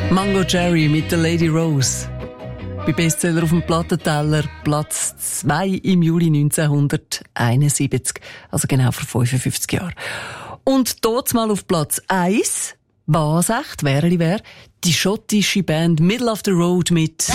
Mango Jerry mit der Lady Rose. Bei Bestseller auf dem Plattenteller, Platz 2 im Juli 1971. Also genau vor 55 Jahren. Und dort mal auf Platz 1, was echt, wer, die schottische Band Middle of the Road mit